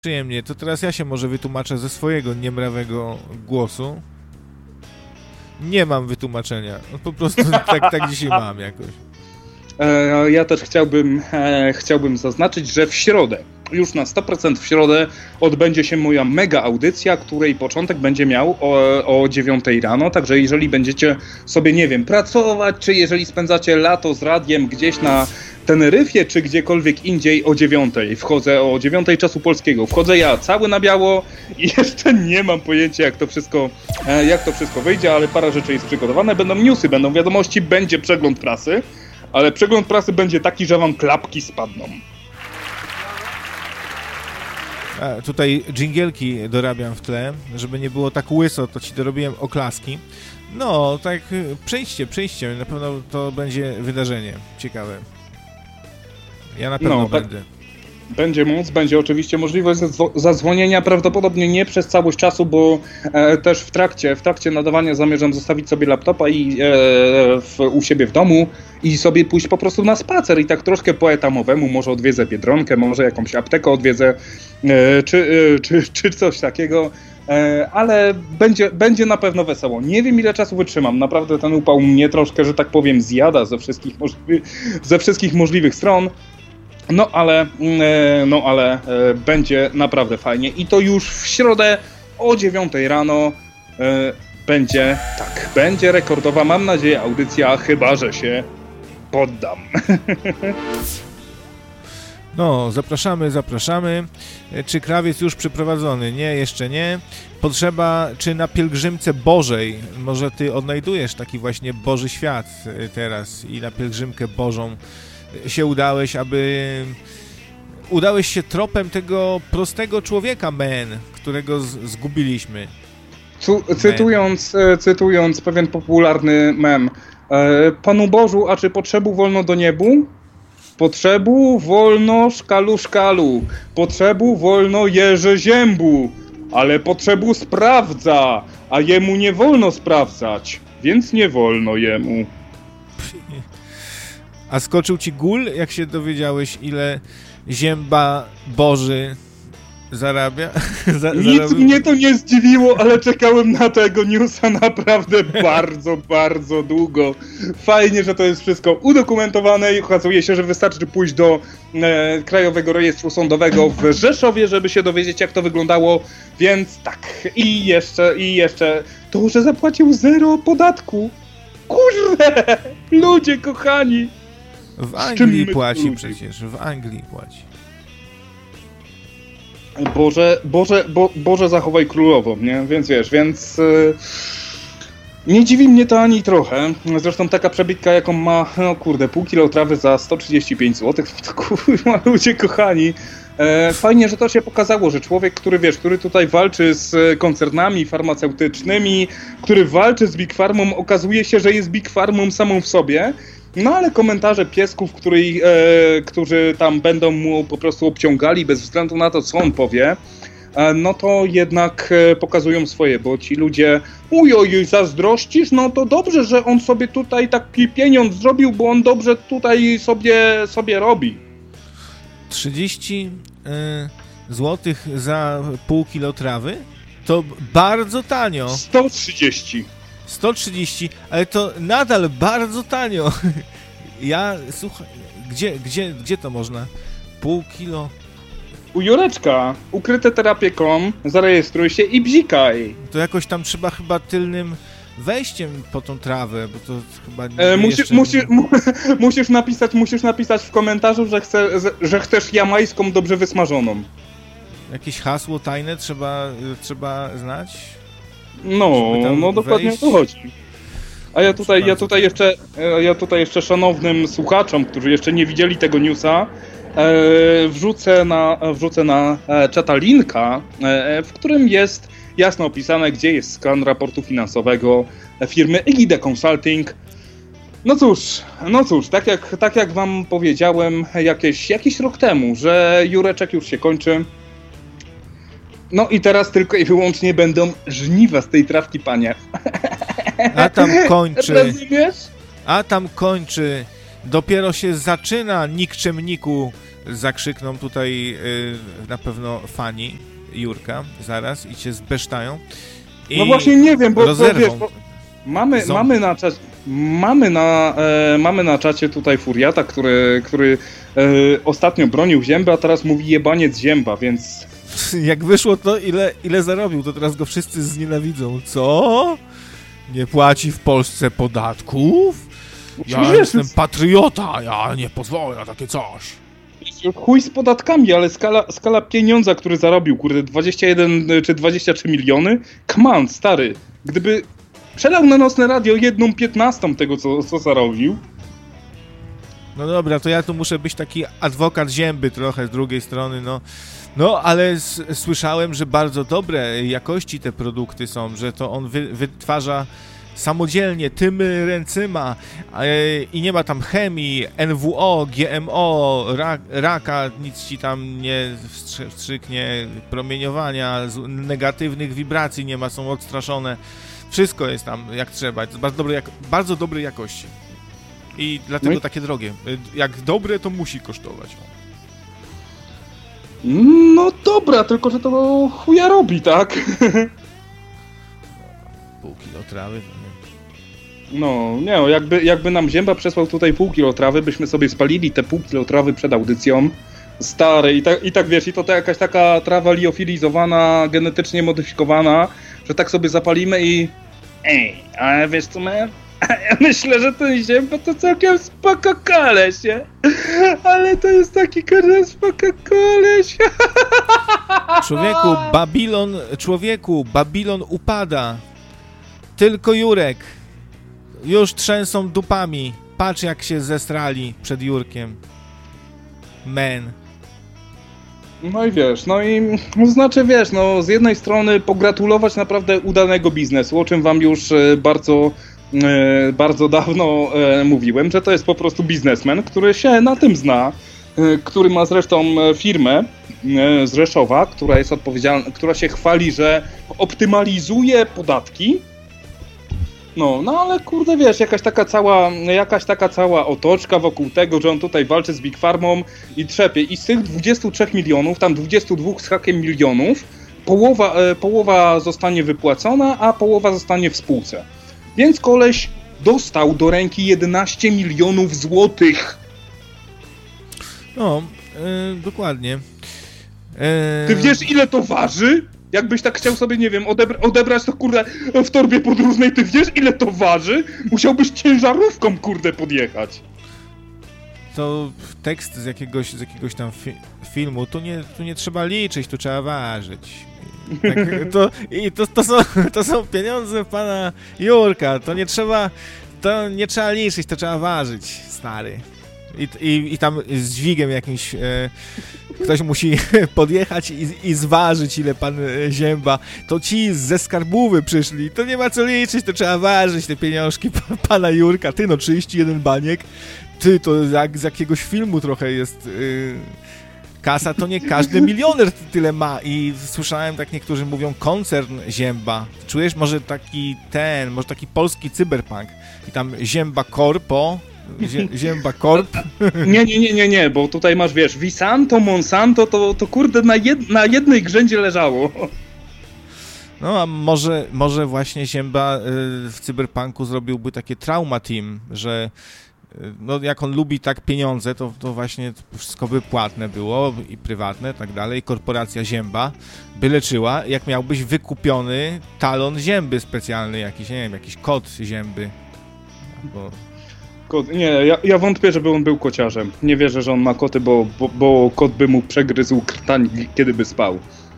Przyjemnie, to teraz ja się może wytłumaczę ze swojego niemrawego głosu. Nie mam wytłumaczenia, po prostu tak dzisiaj mam jakoś. Ja też chciałbym zaznaczyć, że w środę, już na 100% w środę odbędzie się moja mega audycja, której początek będzie miał o 9 rano, także jeżeli będziecie sobie, nie wiem, pracować, czy jeżeli spędzacie lato z radiem gdzieś na Teneryfie, czy gdziekolwiek indziej o 9, wchodzę o 9 czasu polskiego, wchodzę ja cały na biało i jeszcze nie mam pojęcia jak to wszystko wyjdzie, ale parę rzeczy jest przygotowane, będą newsy, będą wiadomości, będzie przegląd prasy, ale przegląd prasy będzie taki, że wam klapki spadną. A, tutaj dżingielki dorabiam w tle, żeby nie było tak łyso, to ci dorobiłem oklaski. No, tak, przyjdźcie, na pewno to będzie wydarzenie ciekawe. Ja na pewno będę. Będzie oczywiście możliwość zadzwonienia, prawdopodobnie nie przez całość czasu, bo też w trakcie nadawania zamierzam zostawić sobie laptopa i u siebie w domu i sobie pójść po prostu na spacer i tak troszkę po etamowemu, może odwiedzę Biedronkę, może jakąś aptekę odwiedzę, czy coś takiego, ale będzie na pewno wesoło. Nie wiem ile czasu wytrzymam, naprawdę ten upał mnie troszkę, że tak powiem, zjada ze wszystkich możliwych stron. No ale będzie naprawdę fajnie i to już w środę o 9 rano będzie rekordowa, mam nadzieję, audycja, chyba że się poddam. No, zapraszamy. Czy krawiec już przyprowadzony? Nie, jeszcze nie. Potrzeba, czy na pielgrzymce Bożej, może ty odnajdujesz taki właśnie Boży świat teraz i na pielgrzymkę Bożą się udałeś się tropem tego prostego człowieka, którego zgubiliśmy. Cytując pewien popularny mem. Panu Bożu, a czy potrzebu wolno do niebu? Potrzebu wolno szkalu, potrzebu wolno jeże ziębu, ale potrzebu sprawdza, a jemu nie wolno sprawdzać, więc nie wolno jemu. A skoczył ci gól, jak się dowiedziałeś, ile zięba Boży zarabia? Nic mnie to nie zdziwiło, ale czekałem na tego newsa naprawdę bardzo, bardzo długo. Fajnie, że to jest wszystko udokumentowane i okazuje się, że wystarczy pójść do Krajowego Rejestru Sądowego w Rzeszowie, żeby się dowiedzieć, jak to wyglądało. Więc tak, i jeszcze to, że zapłacił 0 podatku. Kurde! Ludzie kochani! W Anglii płaci przecież, w Anglii płaci. Boże zachowaj królową, nie? Więc wiesz, nie dziwi mnie to ani trochę. Zresztą taka przebitka, jaką ma, pół kilo trawy za 135 zł, to kurwa, ludzie kochani. Fajnie, że to się pokazało, że człowiek, który tutaj walczy z koncernami farmaceutycznymi, który walczy z Big Pharmą, okazuje się, że jest Big Pharmą samą w sobie. No ale komentarze piesków, którzy tam będą mu po prostu obciągali bez względu na to, co on powie, no to jednak pokazują swoje, bo ci ludzie zazdrościsz, no to dobrze, że on sobie tutaj taki pieniądz zrobił, bo on dobrze tutaj sobie robi. 30 złotych za pół kilo trawy? To bardzo tanio. 130, ale to nadal bardzo tanio. Słuchaj, gdzie to można? Pół kilo? U Jureczka, ukryteterapie.com, zarejestruj się i bzikaj. To jakoś tam trzeba chyba tylnym wejściem po tą trawę, bo to chyba musisz napisać w komentarzu, że chcesz jamańską dobrze wysmażoną. Jakieś hasło tajne trzeba znać? No dokładnie o to chodzi. A ja tutaj jeszcze szanownym słuchaczom, którzy jeszcze nie widzieli tego newsa, wrzucę na czata linka, w którym jest jasno opisane, gdzie jest skan raportu finansowego firmy Egida Consulting. No cóż, tak jak wam powiedziałem jakiś rok temu, że Jureczek już się kończy. No i teraz tylko i wyłącznie będą żniwa z tej trawki, panie. A tam kończy. Rozumiesz? A tam kończy. Dopiero się zaczyna, nikczemniku. zakrzykną tutaj na pewno fani Jurka zaraz i cię zbesztają. No właśnie nie wiem, bo rozerwą. Wiesz, bo mamy na czacie tutaj Furiata, który ostatnio bronił Zięby, a teraz mówi jebaniec Zięba, więc... Jak wyszło to, ile zarobił, to teraz go wszyscy znienawidzą. Co? Nie płaci w Polsce podatków? Ja jestem patriota, ja nie pozwolę na takie coś. Chuj z podatkami, ale skala pieniądza, który zarobił, kurde, 21 czy 23 miliony? Come on, stary, gdyby przelał na Nocne Radio 1/15 tego, co zarobił. No dobra, to ja tu muszę być taki adwokat Zięby trochę z drugiej strony, no ale słyszałem, że bardzo dobre jakości te produkty są, że to on wytwarza samodzielnie, tymi ręcyma i nie ma tam chemii, NWO, GMO, raka, nic ci tam nie wstrzyknie, promieniowania, negatywnych wibracji nie ma, są odstraszone. Wszystko jest tam jak trzeba, to jest bardzo dobrej jakości. I dlatego takie drogie. Jak dobre, to musi kosztować. No dobra, tylko że to chuja robi, tak? Pół kilo trawy, No, nie, jakby nam Zięba przesłał tutaj pół kilo trawy, byśmy sobie spalili te pół kilo trawy przed audycją. Stary, i tak wiesz, i to jakaś taka trawa liofilizowana, genetycznie modyfikowana, że tak sobie zapalimy i... Ej, ale wiesz co, ja myślę, że ten Zięba to całkiem spoko koleś, nie? Ale to jest taki kurde spoko koleś. Babilon upada. Tylko Jurek. Już trzęsą dupami. Patrz jak się zestrali przed Jurkiem. No i wiesz, z jednej strony pogratulować naprawdę udanego biznesu, o czym wam już bardzo dawno mówiłem, że to jest po prostu biznesmen, który się na tym zna, który ma zresztą firmę z Rzeszowa, która jest która się chwali, że optymalizuje podatki. No ale kurde wiesz, jakaś taka cała otoczka wokół tego, że on tutaj walczy z Big Pharmą i trzepie. I z tych 23 milionów, tam 22 z hakiem milionów, połowa zostanie wypłacona, a połowa zostanie w spółce. Więc koleś dostał do ręki 11 milionów złotych. No, dokładnie. Ty wiesz ile to waży? Jakbyś tak chciał sobie, nie wiem, odebrać to, kurde, w torbie podróżnej, ty wiesz, ile to waży? Musiałbyś ciężarówką, kurde, podjechać. To tekst z jakiegoś tam filmu, tu nie trzeba liczyć, tu trzeba ważyć. To są pieniądze pana Jurka, to nie trzeba liczyć, to trzeba ważyć, stary. I tam z dźwigiem jakimś ktoś musi podjechać i zważyć, ile pan Zięba. To ci ze skarbówy przyszli. To nie ma co liczyć, to trzeba ważyć te pieniążki pana Jurka. 31 baniek. To jak z jakiegoś filmu trochę jest kasa, to nie każdy milioner tyle ma. I słyszałem, tak niektórzy mówią, koncern Zięba. Czujesz, może taki polski cyberpunk. I tam Zięba Corpo. Zięba Corp. Nie, bo tutaj masz, wiesz, Visanto, Monsanto, to kurde na jednej grzędzie leżało. No a może właśnie Zięba w cyberpunku zrobiłby takie trauma team, że no jak on lubi tak pieniądze, to właśnie wszystko by płatne było i prywatne, tak dalej. Korporacja Zięba by leczyła, jak miałbyś wykupiony talon Zięby specjalny jakiś, nie wiem, jakiś kot Zięby. Nie, ja wątpię, żeby on był kociarzem. Nie wierzę, że on ma koty, bo kot by mu przegryzł krtań, kiedy by spał.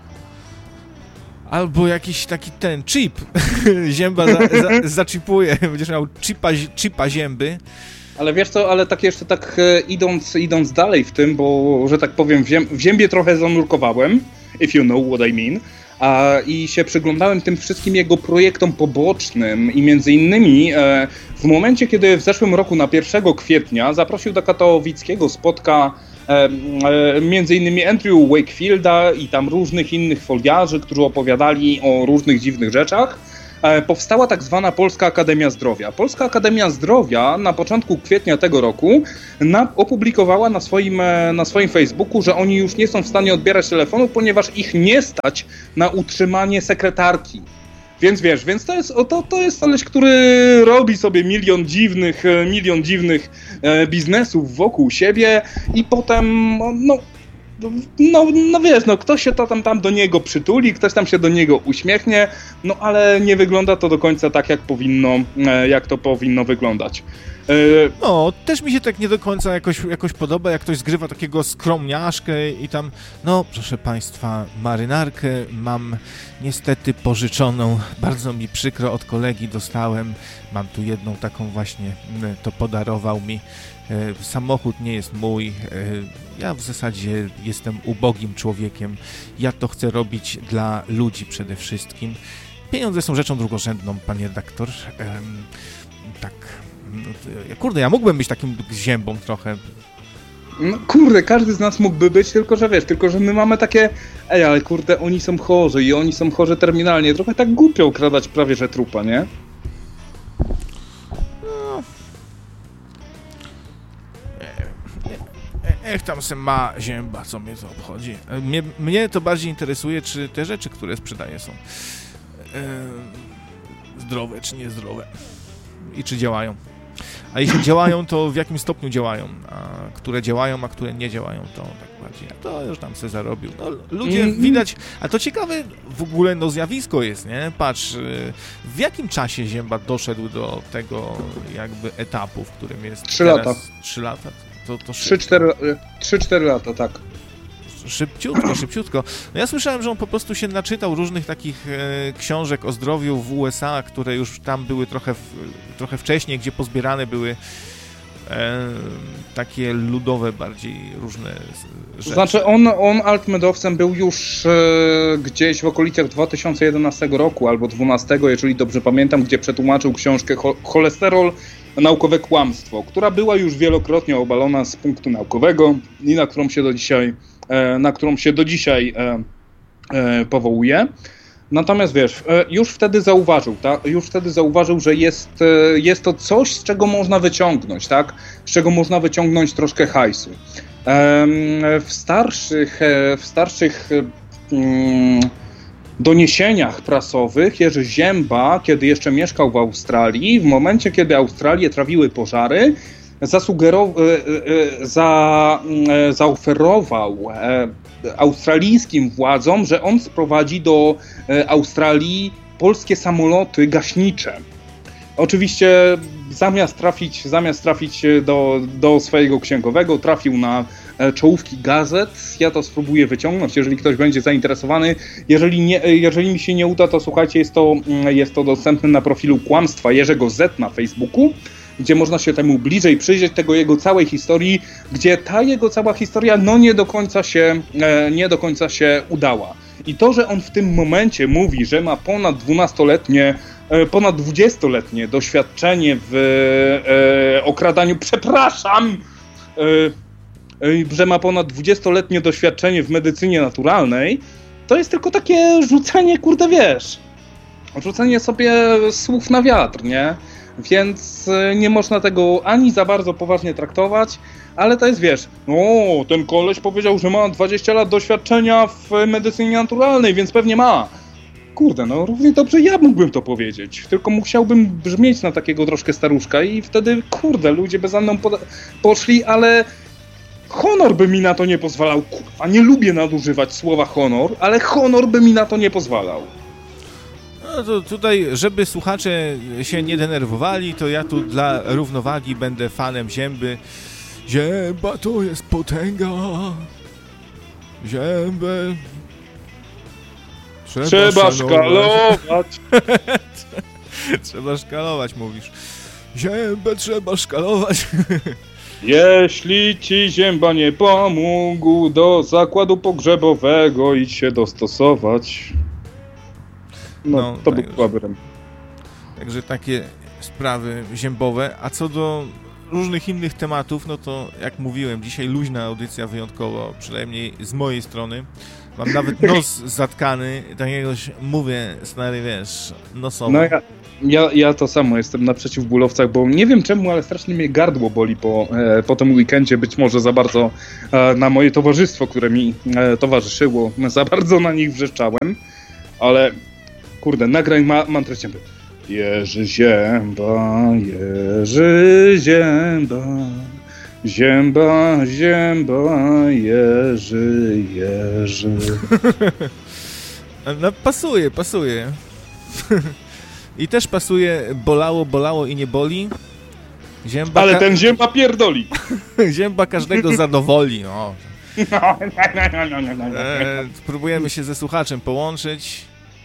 Albo jakiś taki chip. Zięba zaczipuje, będziesz miał chipa Zięby. Ale wiesz co, ale tak jeszcze tak idąc dalej w tym, bo że tak powiem w Ziębie trochę zanurkowałem, if you know what I mean, i się przyglądałem tym wszystkim jego projektom pobocznym i między innymi w momencie, kiedy w zeszłym roku na 1 kwietnia zaprosił do katowickiego spotka między innymi Andrew Wakefielda i tam różnych innych foliarzy, którzy opowiadali o różnych dziwnych rzeczach. powstała tak zwana Polska Akademia Zdrowia. Polska Akademia Zdrowia na początku kwietnia tego roku opublikowała na swoim Facebooku, że oni już nie są w stanie odbierać telefonów, ponieważ ich nie stać na utrzymanie sekretarki. Więc wiesz, to jest koleś, który robi sobie milion dziwnych biznesów wokół siebie i potem, wiesz, ktoś się tam do niego przytuli, ktoś tam się do niego uśmiechnie, ale nie wygląda to do końca tak, jak to powinno wyglądać. Też mi się tak nie do końca jakoś podoba, jak ktoś zgrywa takiego skromniaszkę i tam, proszę państwa, marynarkę mam niestety pożyczoną, bardzo mi przykro, od kolegi dostałem, mam tu jedną taką właśnie, to podarował mi, samochód nie jest mój, ja w zasadzie jestem ubogim człowiekiem, ja to chcę robić dla ludzi przede wszystkim. Pieniądze są rzeczą drugorzędną, panie redaktor, tak. Kurde, ja mógłbym być takim ziębą trochę. Każdy z nas mógłby być, tylko że my mamy takie, ale kurde, oni są chorzy i oni są chorzy terminalnie. Trochę tak głupio okradać prawie że trupa, nie? Niech tam se ma zięba, co mnie to obchodzi. Mnie to bardziej interesuje, czy te rzeczy, które sprzedaje, są zdrowe, czy niezdrowe. I czy działają. A jeśli działają, to w jakim stopniu działają, a które działają, a które nie działają, to tak bardziej. To już tam se zarobił. Ludzie widać, a to ciekawe w ogóle zjawisko jest, nie? Patrz, w jakim czasie Zięba doszedł do tego jakby etapu, w którym jest 3 lata. 3 lata? To 3-4 lata, tak. Szybciutko. Ja słyszałem, że on po prostu się naczytał różnych takich książek o zdrowiu w USA, które już tam były trochę wcześniej, gdzie pozbierane były takie ludowe bardziej różne rzeczy. Znaczy on altmedowcem był już gdzieś w okolicach 2011 roku albo 2012, jeżeli dobrze pamiętam, gdzie przetłumaczył książkę Cholesterol, naukowe kłamstwo, która była już wielokrotnie obalona z punktu naukowego i na którą się do dzisiaj powołuje. Natomiast wiesz, już wtedy zauważył, że jest to coś, z czego można wyciągnąć, tak? Z czego można wyciągnąć troszkę hajsu. W starszych doniesieniach prasowych Jerzy Zięba, kiedy jeszcze mieszkał w Australii, w momencie, kiedy Australię trawiły pożary, zaoferował australijskim władzom, że on sprowadzi do Australii polskie samoloty gaśnicze. Oczywiście zamiast trafić do swojego księgowego, trafił na czołówki gazet. Ja to spróbuję wyciągnąć, jeżeli ktoś będzie zainteresowany. Jeżeli mi się nie uda, to słuchajcie, jest to dostępne na profilu Kłamstwa Jerzego Z na Facebooku, gdzie można się temu bliżej przyjrzeć, jego całej historii, gdzie ta jego cała historia nie do końca się udała. I to, że on w tym momencie mówi, że ma ponad 20-letnie doświadczenie w okradaniu, że ma ponad 20-letnie doświadczenie w medycynie naturalnej, to jest tylko takie rzucenie sobie słów na wiatr, nie? Więc nie można tego ani za bardzo poważnie traktować, ale to jest, ten koleś powiedział, że ma 20 lat doświadczenia w medycynie naturalnej, więc pewnie ma. Kurde, równie dobrze ja mógłbym to powiedzieć, tylko musiałbym brzmieć na takiego troszkę staruszka i wtedy, ludzie by za mną poszli, ale honor by mi na to nie pozwalał. Kurwa, nie lubię nadużywać słowa honor, ale honor by mi na to nie pozwalał. No to tutaj, żeby słuchacze się nie denerwowali, to ja tu dla równowagi będę fanem Zięby. Zięba to jest potęga. Ziębę trzeba szkalować. Trzeba szkalować, mówisz. Ziębę trzeba szkalować. Jeśli ci Zięba nie pomógł, do zakładu pogrzebowego idź się dostosować. To był słaby. Także takie sprawy ziębowe. A co do różnych innych tematów, to jak mówiłem, dzisiaj luźna audycja wyjątkowo, przynajmniej z mojej strony. Mam nawet nos zatkany, takiegoś mówię, stary, wiesz, nosowo. No ja to samo jestem na przeciwbólowcach, bo nie wiem czemu, ale strasznie mnie gardło boli po tym weekendzie, być może za bardzo na moje towarzystwo, które mi towarzyszyło, za bardzo na nich wrzeszczałem, ale kurde, nagrań mam treścią. Jerzy Zięba, Jerzy Zięba, Zięba, Jerzy. No pasuje. I też pasuje bolało i nie boli. Zięba ale ten Zięba pierdoli. Zięba każdego zadowoli. No. Spróbujemy się ze słuchaczem połączyć.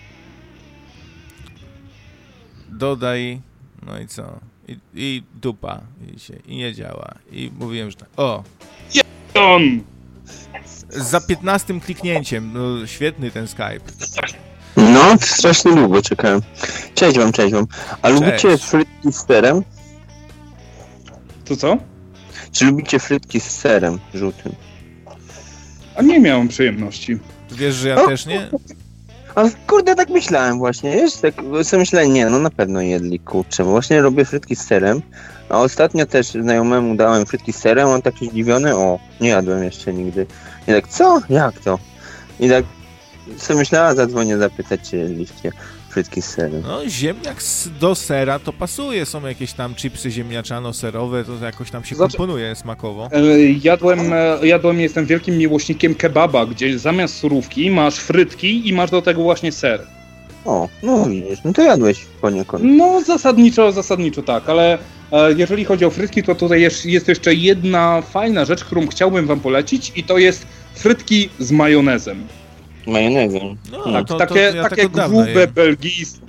Dodaj. No i co? I dupa. I nie działa. I mówiłem, że tak. O! On! Za 15 kliknięciem. No, świetny ten Skype. No, strasznie długo czekałem. Cześć wam. A lubicie frytki z serem? To co? Czy lubicie frytki z serem żółtym? A nie miałem przyjemności. Wiesz, że ja też nie? A kurde, tak myślałem właśnie, wiesz, tak sobie myślałem, nie, no na pewno jedli, kurczę, bo właśnie robię frytki z serem, a ostatnio też znajomemu dałem frytki z serem, on taki zdziwiony, nie jadłem jeszcze nigdy. I tak, co? Jak to? I tak sobie myślałem, zadzwonię zapytać, czy jedliście frytki z serem. No, ziemniak do sera to pasuje, są jakieś tam chipsy ziemniaczano-serowe, to jakoś tam się komponuje smakowo. Jadłem, jestem wielkim miłośnikiem kebaba, gdzie zamiast surówki masz frytki i masz do tego właśnie ser. No widzisz, no to jadłeś poniekąd. No zasadniczo tak, ale jeżeli chodzi o frytki, to tutaj jest jeszcze jedna fajna rzecz, którą chciałbym wam polecić i to jest frytki z majonezem. Majonezem. No, takie grube belgijskie.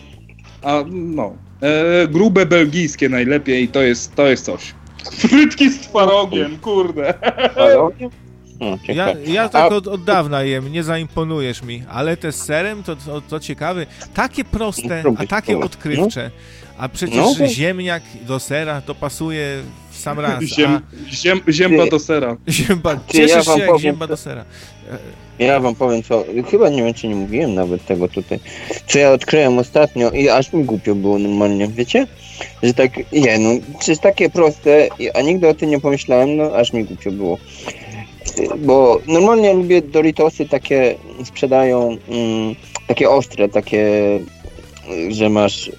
Grube belgijskie najlepiej, to jest coś. Frytki z twarogiem, kurde. Twarogiem? Ja tak od dawna jem, nie zaimponujesz mi, ale te z serem to ciekawe. Takie proste, a takie odkrywcze. A przecież ziemniak do sera to pasuje w sam raz. Zięba do sera. Cieszysz się jak zięba do sera. Ja wam powiem co, chyba nie wiem czy nie mówiłem nawet tego tutaj, co ja odkryłem ostatnio i aż mi głupio było normalnie, wiecie? Że tak, czy jest takie proste, a nigdy o tym nie pomyślałem, no aż mi głupio było. Bo normalnie lubię Doritosy takie, sprzedają takie ostre, takie, że masz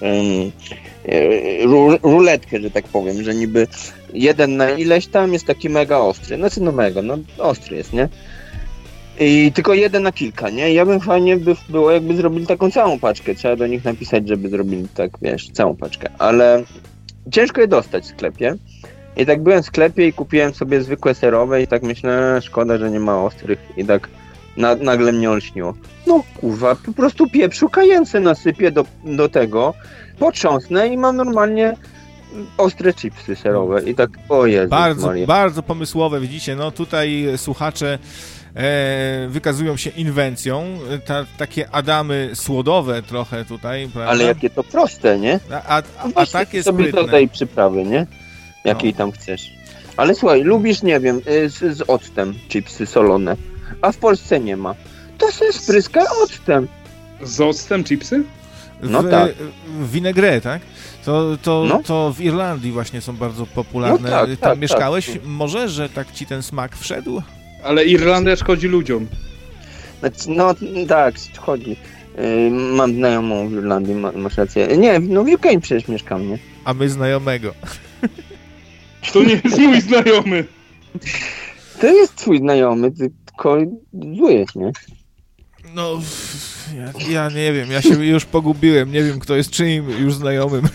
ruletkę, że tak powiem, że niby jeden na ileś tam jest taki mega ostry, ostry jest, nie? I tylko jeden na kilka, nie? Ja bym fajnie było jakby zrobili taką całą paczkę, trzeba do nich napisać, żeby zrobili tak, wiesz, całą paczkę, ale ciężko je dostać w sklepie. I tak byłem w sklepie i kupiłem sobie zwykłe serowe i tak myślę, szkoda, że nie ma ostrych i tak nagle mnie olśniło. No kurwa, po prostu pieprzu kajence nasypię do tego, potrząsnę i mam normalnie ostre chipsy serowe i tak, o Jezus Maria. Bardzo pomysłowe, widzicie, no tutaj słuchacze wykazują się inwencją, takie Adamy słodowe trochę tutaj, prawda? Ale jakie to proste, nie? A takie sobie sprytne. Dodaj przyprawy, nie? Jakiej tam chcesz. Ale słuchaj, lubisz, nie wiem, z octem chipsy solone, a w Polsce nie ma. To se spryskaj octem. Z octem chipsy? No tak. Vinaigrette, tak? To w Irlandii właśnie są bardzo popularne. No tak, tam mieszkałeś? tak. Może, że tak ci ten smak wszedł? Ale Irlandia szkodzi ludziom. No tak, szkodzi. Mam znajomą w Irlandii, masz rację. Nie, no w UK przecież mieszkam, nie? A my znajomego. To nie jest mój znajomy. To jest twój znajomy, tylko zły jest, nie? No, ja nie wiem, ja się już pogubiłem, nie wiem kto jest czyim już znajomym.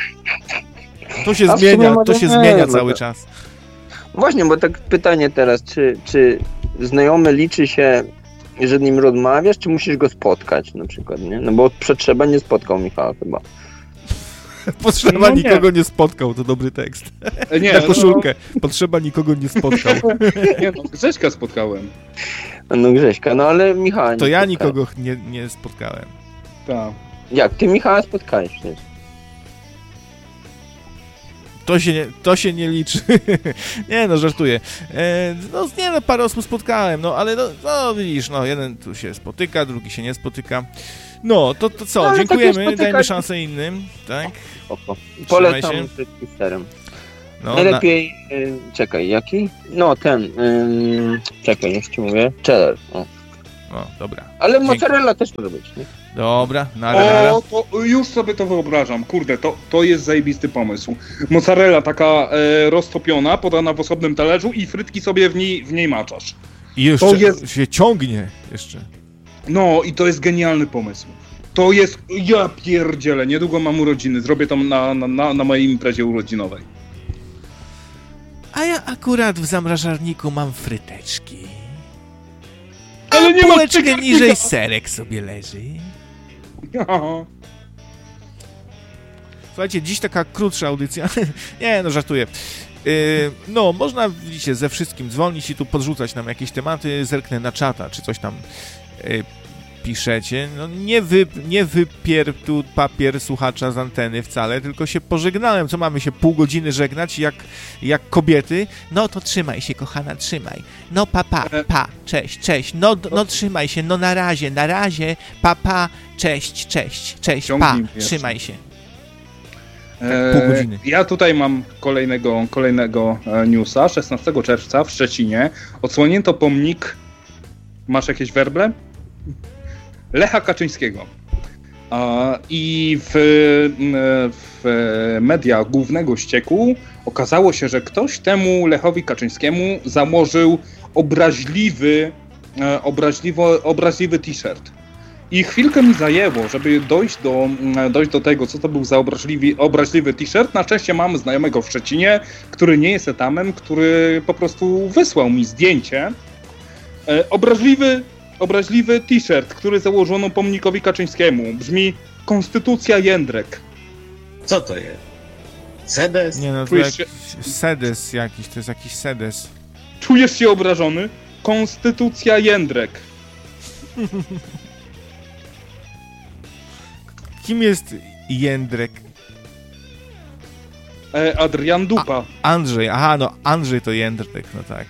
To się zmienia cały czas. Właśnie, bo tak pytanie teraz, czy znajomy liczy się, że z nim rozmawiasz, czy musisz go spotkać na przykład, nie? No bo Potrzeba nie spotkał Michała chyba. Potrzeba nikogo nie spotkał, to dobry tekst. Na koszulkę. Potrzeba nikogo nie spotkał. Nie, Grześka spotkałem. No Grześka, ale Michała nie to ja spotkałem. nikogo nie spotkałem. Tak. Jak? Ty Michała spotkałeś przecież. To się nie liczy. Nie no, żartuję. Parę osób spotkałem, no ale no widzisz, no jeden tu się spotyka, drugi się nie spotyka. No, to co, no, dziękujemy, dajmy szansę innym, tak? Polecam frytki z serem. No, najlepiej, czekaj, jaki? No ten, czekaj, już ci mówię, cheddar. No, dobra. Ale mozzarella też może być, nie? Dobra, nara. To już sobie to wyobrażam, kurde, to jest zajebisty pomysł. Mozzarella taka roztopiona, podana w osobnym talerzu i frytki sobie w niej maczasz. I jeszcze się ciągnie jeszcze. No i to jest genialny pomysł. To jest, ja pierdzielę, niedługo mam urodziny, zrobię to na mojej imprezie urodzinowej. A ja akurat w zamrażarniku mam fryteczki. Ale nie ma półeczkę niżej serek sobie leży. Aha. Słuchajcie, dziś taka krótsza audycja. Nie, no żartuję. No, można, widzicie, ze wszystkim dzwonić i tu podrzucać nam jakieś tematy. Zerknę na czata, czy coś tam piszecie. No, nie wypier tu papier słuchacza z anteny wcale, tylko się pożegnałem. Co mamy się pół godziny żegnać, jak kobiety? No to trzymaj się, kochana, trzymaj. No pa, cześć. No trzymaj się, no na razie, pa, cześć, pa, trzymaj się. Tak, pół godziny. Ja tutaj mam kolejnego newsa. 16 czerwca w Szczecinie odsłonięto pomnik, masz jakieś werble? Lecha Kaczyńskiego. I w mediach głównego ścieku okazało się, że ktoś temu Lechowi Kaczyńskiemu założył obraźliwy t-shirt. I chwilkę mi zajęło, żeby dojść do tego, co to był za obraźliwy t-shirt. Na szczęście mamy znajomego w Szczecinie, który nie jest etamem, który po prostu wysłał mi zdjęcie. Obraźliwy t-shirt, który założono pomnikowi Kaczyńskiemu. Brzmi Konstytucja Jędrek. Co to jest? Sedes? Nie no, to sedes jakiś, to jest jakiś sedes. Czujesz się obrażony? Konstytucja Jędrek. Kim jest Jędrek? Adrian Dupa. Andrzej, Andrzej to Jędrek, no tak.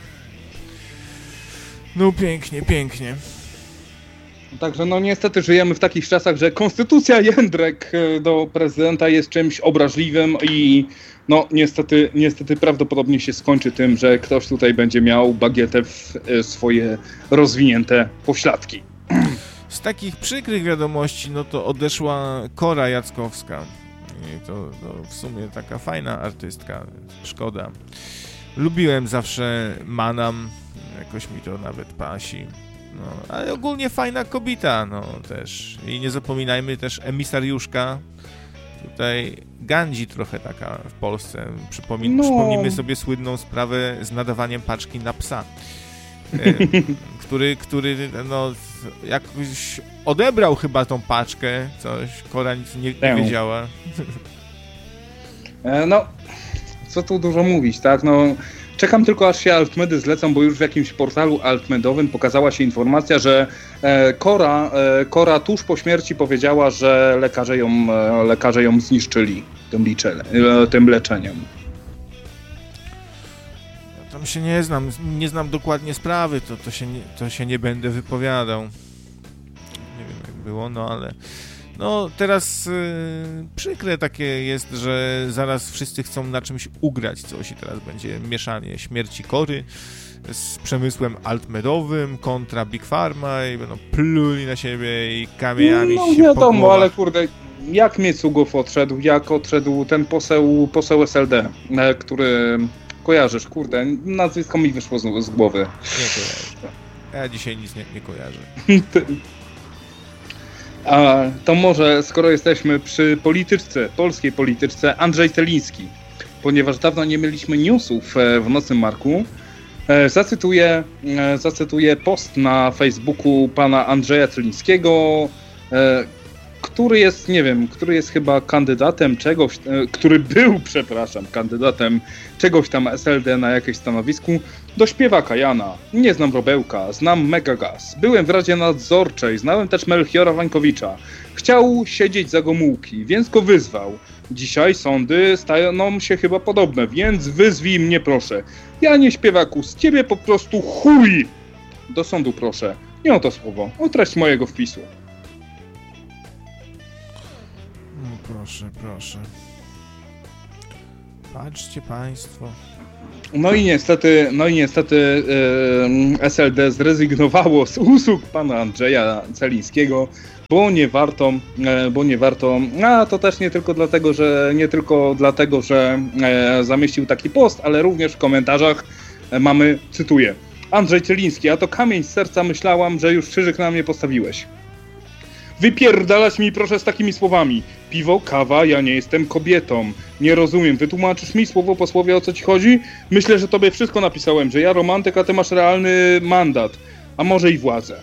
No pięknie. Także no niestety żyjemy w takich czasach, że konstytucja Jędrek do prezydenta jest czymś obraźliwym i no niestety prawdopodobnie się skończy tym, że ktoś tutaj będzie miał bagietę w swoje rozwinięte pośladki. Z takich przykrych wiadomości, no to odeszła Kora Jackowska. I to w sumie taka fajna artystka, szkoda. Lubiłem zawsze Manam, jakoś mi to nawet pasi. No, ale ogólnie fajna kobieta, no też. I nie zapominajmy też emisariuszka. Tutaj Gandzi trochę taka w Polsce. Przypomnijmy sobie słynną sprawę z nadawaniem paczki na psa. który no jakoś odebrał chyba tą paczkę, coś, Kora nic nie wiedziała. No, co tu dużo mówić, tak, no, czekam tylko aż się altmedy zlecą, bo już w jakimś portalu altmedowym pokazała się informacja, że Kora tuż po śmierci powiedziała, że lekarze ją zniszczyli tym leczeniem. Tam się nie znam dokładnie sprawy, to się nie będę wypowiadał. Nie wiem jak było, no ale no teraz przykre takie jest, że zaraz wszyscy chcą na czymś ugrać coś i teraz będzie mieszanie śmierci Kory z przemysłem altmedowym kontra Big Pharma i będą pluli na siebie i kamieniami no, się wiadomo, ale kurde, jak Miecugow odszedł, jak odszedł ten poseł SLD, który... Kojarzysz, kurde, nazwisko mi wyszło z głowy. Nie kojarzę. Ja dzisiaj nic nie kojarzę. A to może, skoro jesteśmy przy polskiej polityczce, Andrzej Celiński. Ponieważ dawno nie mieliśmy newsów w Nocnym Marku, zacytuję post na Facebooku pana Andrzeja Celińskiego. który jest, nie wiem, który jest chyba kandydatem czegoś, który był, kandydatem czegoś tam SLD na jakieś stanowisku, do śpiewaka Jana. Nie znam Robełka, znam Megagas. Byłem w Radzie Nadzorczej, znałem też Melchiora Wańkowicza. Chciał siedzieć za Gomułki, więc go wyzwał. Dzisiaj sądy stają się chyba podobne, więc wyzwij mnie proszę. Janie śpiewaku, z ciebie po prostu chuj! Do sądu proszę. Nie o to słowo, o treść mojego wpisu. No proszę. Patrzcie państwo. No i niestety SLD zrezygnowało z usług pana Andrzeja Celińskiego, bo nie warto, a to też nie tylko dlatego, że zamieścił taki post, ale również w komentarzach mamy, cytuję: Andrzej Celiński, a to kamień z serca, myślałam, że już krzyżyk na mnie postawiłeś. Wypierdalać mi proszę z takimi słowami. Piwo, kawa, ja nie jestem kobietą. Nie rozumiem, wytłumaczysz mi słowo po słowie, o co ci chodzi? Myślę, że tobie wszystko napisałem, że ja romantyk, a ty masz realny mandat. A może i władzę.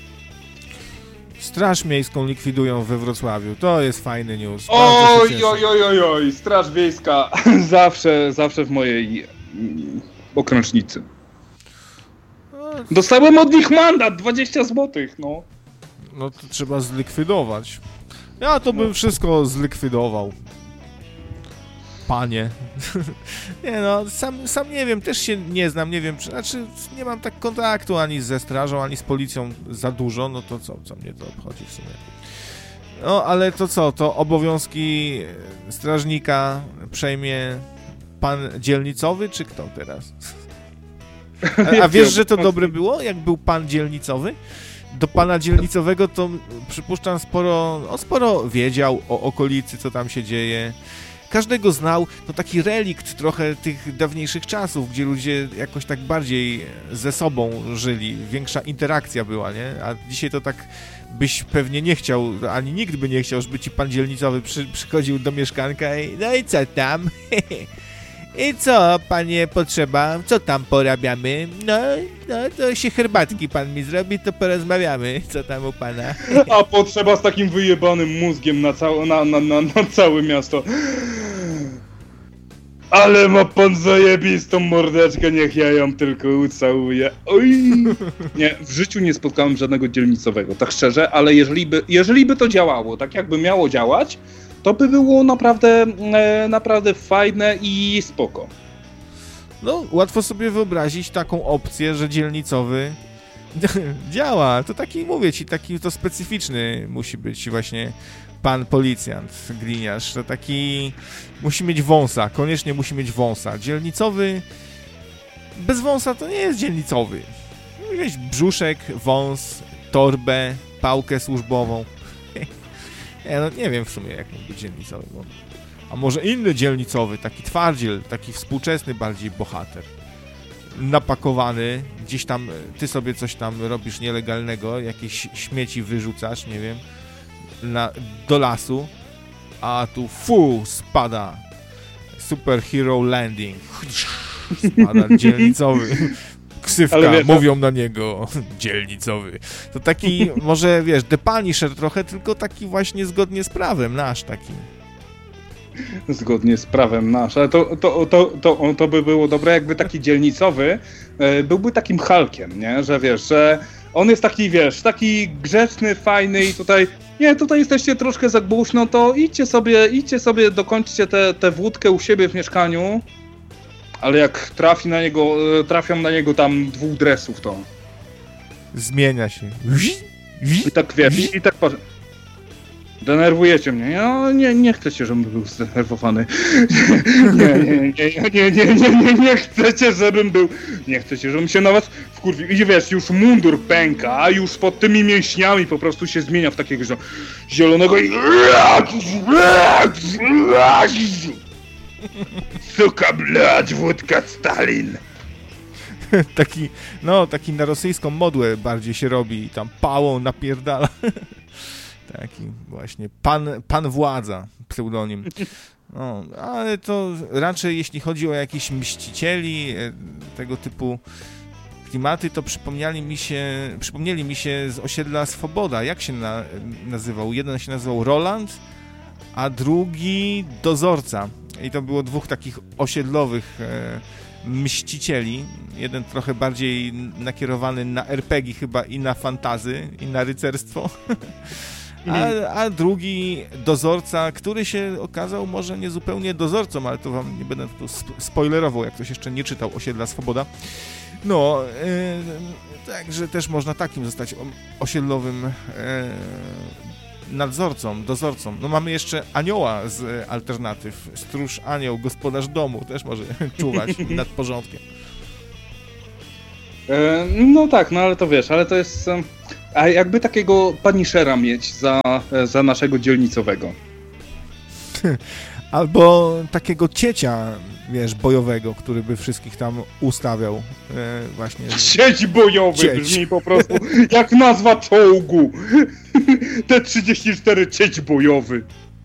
Straż Miejską likwidują we Wrocławiu. To jest fajny news. Oj, Straż Miejska zawsze w mojej okręcznicy. Dostałem od nich mandat, 20 złotych, no. No to trzeba zlikwidować. Ja to bym wszystko zlikwidował. Panie. Nie no, sam nie wiem, też się nie znam, nie wiem, znaczy nie mam tak kontaktu ani ze strażą, ani z policją za dużo, no to co mnie to obchodzi w sumie. No, ale to co, to obowiązki strażnika przejmie pan dzielnicowy, czy kto teraz? A wiesz, że to dobre było, jak był pan dzielnicowy? Do pana dzielnicowego to przypuszczam sporo wiedział o okolicy, co tam się dzieje. Każdego znał, to taki relikt trochę tych dawniejszych czasów, gdzie ludzie jakoś tak bardziej ze sobą żyli, większa interakcja była, nie? A dzisiaj to tak byś pewnie nie chciał, ani nikt by nie chciał, żeby ci pan dzielnicowy przychodził do mieszkanka i no i co tam? I co, panie, potrzeba? Co tam porabiamy? No, to się herbatki pan mi zrobi, to porozmawiamy. Co tam u pana? A potrzeba z takim wyjebanym mózgiem na całe miasto. Ale ma pan zajebistą mordeczkę, niech ja ją tylko ucałuję. Oj! Nie, w życiu nie spotkałem żadnego dzielnicowego, tak szczerze, ale jeżeli by to działało, tak jakby miało działać, to by było naprawdę fajne i spoko. No, łatwo sobie wyobrazić taką opcję, że dzielnicowy działa. To taki, mówię ci, taki to specyficzny musi być właśnie pan policjant, gliniarz. To taki musi mieć wąsa, koniecznie musi mieć wąsa. Dzielnicowy bez wąsa to nie jest dzielnicowy. Musi mieć brzuszek, wąs, torbę, pałkę służbową. Nie wiem w sumie, jak mógł być dzielnicowy. A może inny dzielnicowy, taki twardziel, taki współczesny bardziej bohater. Napakowany, gdzieś tam ty sobie coś tam robisz nielegalnego, jakieś śmieci wyrzucasz, nie wiem, do lasu, a tu spada superhero landing. Spada dzielnicowy. Ksywka, mówią na niego dzielnicowy. To taki, może wiesz, The Punisher trochę, tylko taki właśnie zgodnie z prawem nasz taki. Zgodnie z prawem nasz, ale to by było dobre, jakby taki dzielnicowy byłby takim Hulkiem, nie? Że wiesz, że on jest taki, wiesz, taki grzeczny, fajny i tutaj jesteście troszkę za głośno, to idźcie sobie, dokończcie tę wódkę u siebie w mieszkaniu. Ale jak trafią na niego tam 2 dresów, to zmienia się. I tak wiesz, i tak patrzę. Denerwujecie mnie. Ja nie chcecie, żebym był zdenerwowany. Nie chcecie, żebym był. Nie chcecie, żebym się na was wkurwił. I wiesz, już mundur pęka, a już pod tymi mięśniami po prostu się zmienia w takiego zielonego i... Suka, blać, wódka, Stalin. Taki na rosyjską modłę bardziej się robi i tam pałą napierdala. Taki właśnie pan władza, pseudonim. No, ale to raczej jeśli chodzi o jakichś mścicieli, tego typu klimaty, to przypomnieli mi się z osiedla Swoboda. Jak się nazywał? Jeden się nazywał Roland, a drugi Dozorca. I to było dwóch takich osiedlowych mścicieli. Jeden trochę bardziej nakierowany na RPG chyba i na fantazy, i na rycerstwo. A drugi Dozorca, który się okazał może nie zupełnie dozorcą, ale to wam nie będę tu spoilerował, jak ktoś jeszcze nie czytał Osiedla Swoboda. No, także też można takim zostać osiedlowym dozorcą. No mamy jeszcze anioła z alternatyw. Stróż anioł, gospodarz domu też może czuwać nad porządkiem. No tak, no ale to wiesz, ale to jest... A jakby takiego Punishera mieć za naszego dzielnicowego? Albo takiego ciecia, wiesz, bojowego, który by wszystkich tam ustawiał właśnie. Cieć bojowy brzmi po prostu jak nazwa czołgu. T-34 cieć bojowy.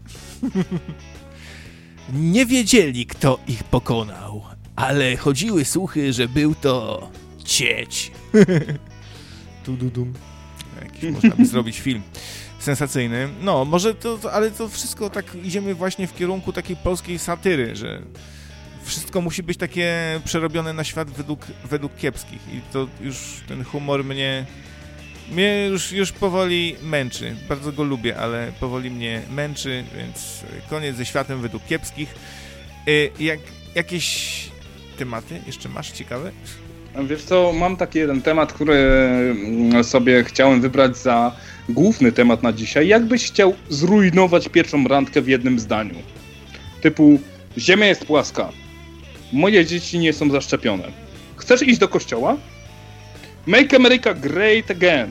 Nie wiedzieli, kto ich pokonał, ale chodziły słuchy, że był to cieć. Tududum. Jakiś można by zrobić film sensacyjny. No, może ale to wszystko tak idziemy właśnie w kierunku takiej polskiej satyry, że wszystko musi być takie przerobione na świat według kiepskich i to już ten humor mnie już powoli męczy. Bardzo go lubię, ale powoli mnie męczy, więc koniec ze światem według kiepskich. Jakieś tematy jeszcze masz ciekawe? Wiesz co, mam taki jeden temat, który sobie chciałem wybrać za główny temat na dzisiaj. Jakbyś chciał zrujnować pierwszą randkę w jednym zdaniu? Typu, Ziemia jest płaska. Moje dzieci nie są zaszczepione. Chcesz iść do kościoła? Make America Great Again.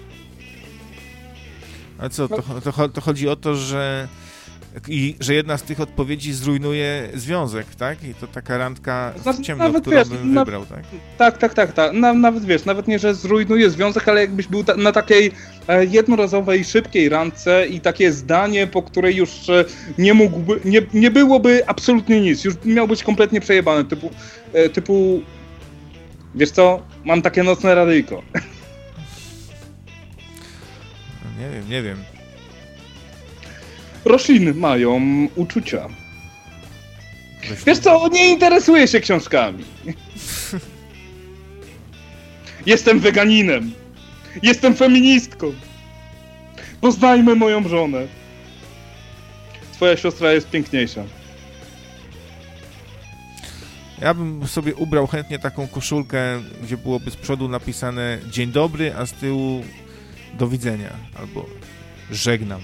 A co, to chodzi o to, że jedna z tych odpowiedzi zrujnuje związek, tak? I to taka randka w ciemno, którą bym wybrał, tak? Tak. Nawet wiesz, nawet nie, że zrujnuje związek, ale jakbyś był na takiej jednorazowej, szybkiej randce i takie zdanie, po której już nie byłoby absolutnie nic, już miał być kompletnie przejebane, typu wiesz co, mam takie nocne radyjko. Nie wiem. Rośliny mają uczucia. Wiesz co, nie interesuję się książkami. Jestem weganinem. Jestem feministką. Poznajmy moją żonę. Twoja siostra jest piękniejsza. Ja bym sobie ubrał chętnie taką koszulkę, gdzie byłoby z przodu napisane dzień dobry, a z tyłu do widzenia, albo żegnam.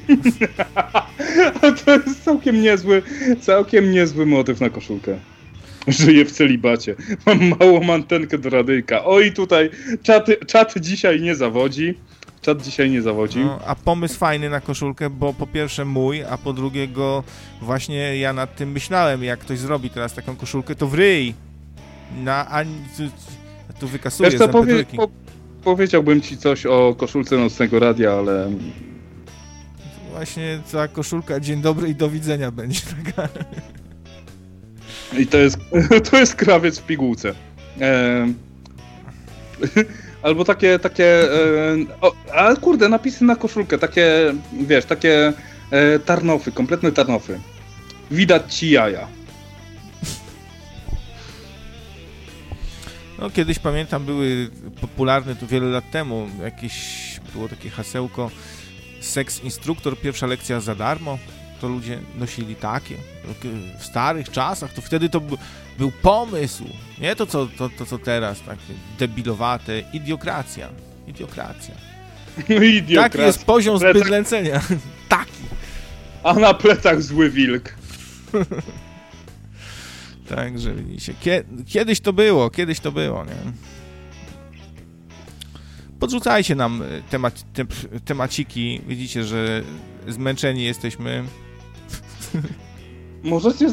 To jest całkiem niezły motyw na koszulkę. Żyję w celibacie. Mam małą antenkę do radyjka. Oj, tutaj czat dzisiaj nie zawodzi. No, a pomysł fajny na koszulkę, bo po pierwsze mój, a po drugie właśnie ja nad tym myślałem, jak ktoś zrobi teraz taką koszulkę, to w ryj. Tu wykasuję z MP3. Powiedziałbym ci coś o koszulce Nocnego Radia, ale... Właśnie ta koszulka dzień dobry i do widzenia będzie taka. I to jest krawiec w pigułce. Albo takie ale kurde, napisy na koszulkę, takie, wiesz, takie tarnofy, kompletne tarnofy. Widać ci jaja. No kiedyś pamiętam, były popularne tu wiele lat temu, było takie hasełko seks instruktor, pierwsza lekcja za darmo, to ludzie nosili takie. W starych czasach, to wtedy to był pomysł, nie to co teraz, takie debilowate, idiokracja. Taki jest poziom zbydlęcenia. Taki. A na plecach zły wilk. Także widzicie, kiedyś to było, nie? Podrzucajcie nam temaciki, widzicie, że zmęczeni jesteśmy. Możecie